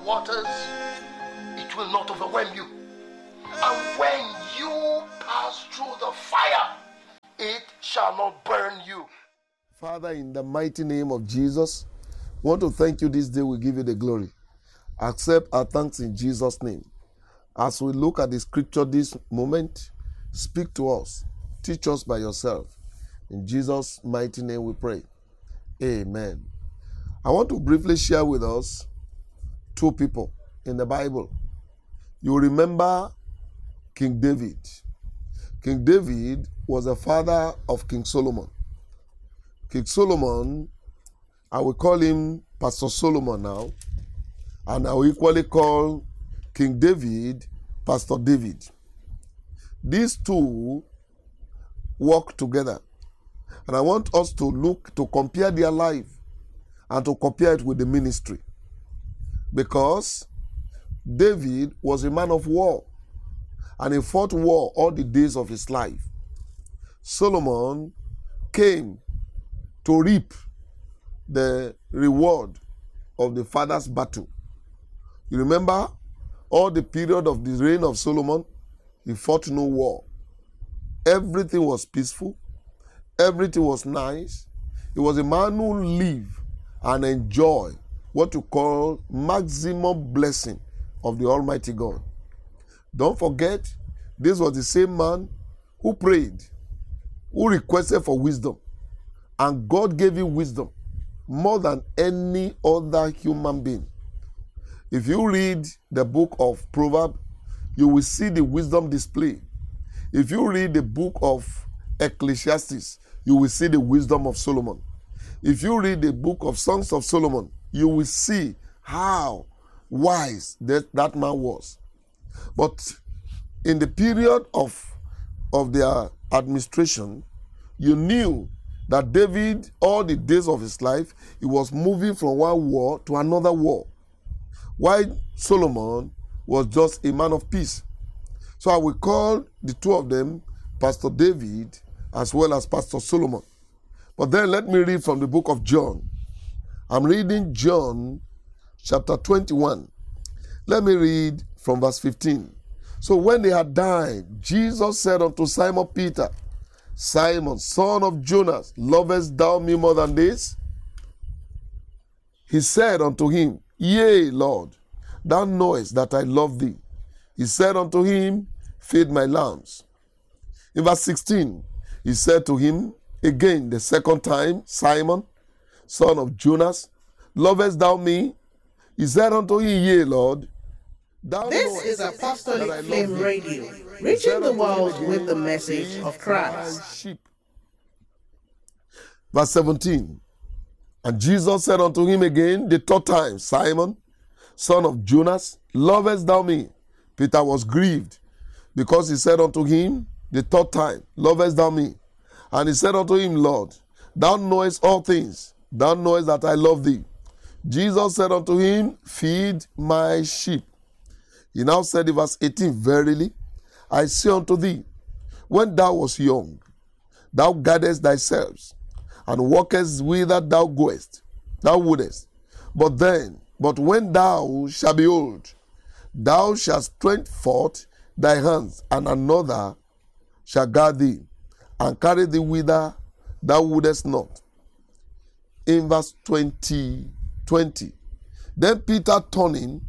waters, it will not overwhelm you. And when you pass through the fire, it shall not burn you. Father, in the mighty name of Jesus, we want to thank you this day. We give you the glory. Accept our thanks in Jesus' name. As we look at the scripture this moment, speak to us. Teach us by yourself. In Jesus' mighty name we pray. Amen. I want to briefly share with us two people in the Bible. You remember King David. King David was the father of King Solomon. King Solomon, I will call him Pastor Solomon now, and I will equally call King David Pastor David. These two work together, and I want us to look to compare their life and to compare it with the ministry, because David was a man of war, and he fought war all the days of his life. Solomon came to reap the reward of the father's battle. You remember all the period of the reign of Solomon, he fought no war. Everything was peaceful. Everything was nice. He was a man who lived and enjoyed what you call maximum blessing of the Almighty God. Don't forget, this was the same man who prayed, who requested for wisdom, and God gave him wisdom more than any other human being. If you read the book of Proverbs, you will see the wisdom display. If you read the book of Ecclesiastes, you will see the wisdom of Solomon. If you read the book of Songs of Solomon, you will see how wise that man was. But in the period of their administration, you knew that David, all the days of his life, he was moving from one war to another war, while Solomon was just a man of peace. So I will call the two of them Pastor David as well as Pastor Solomon. But then let me read from the book of John. I'm reading John chapter 21. Let me read from verse 15. So when they had dined, Jesus said unto Simon Peter, Simon, son of Jonas, lovest thou me more than this? He said unto him, Yea, Lord, thou knowest that I love thee. He said unto him, Feed my lambs. In verse 16, he said to him again the second time, Simon, son of Jonas, lovest thou me? He said unto him, Yea, Lord. This is Apostolic Flame Radio, reaching the world with the message of Christ. Verse 17, and Jesus said unto him again the third time, Simon, son of Jonas, lovest thou me? Peter was grieved, because he said unto him the third time, lovest thou me? And he said unto him, Lord, thou knowest all things, thou knowest that I love thee. Jesus said unto him, Feed my sheep. He now said in verse 18, Verily, I say unto thee, when thou wast young, thou guardest thyself, and walkest whither thou goest, thou wouldest. But when thou shalt be old, thou shalt stretch forth thy hands, and another shall guard thee, and carry thee whither thou wouldest not. In verse 20, then Peter turning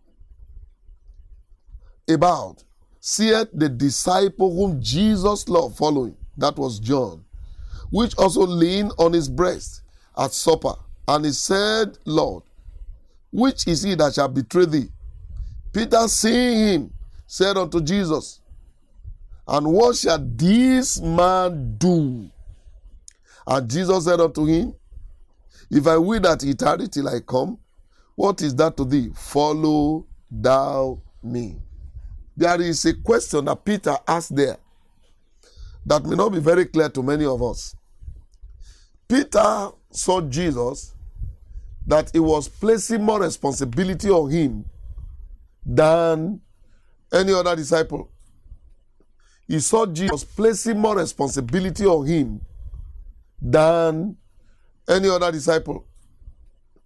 about, seeth the disciple whom Jesus loved following, that was John, which also leaned on his breast at supper. And he said, Lord, which is he that shall betray thee? Peter, seeing him, said unto Jesus, And what shall this man do? And Jesus said unto him, If I will that he tarry till I come, what is that to thee? Follow thou me. There is a question that Peter asked there that may not be very clear to many of us. Peter saw Jesus that he was placing more responsibility on him than any other disciple. He saw Jesus placing more responsibility on him than any other disciple.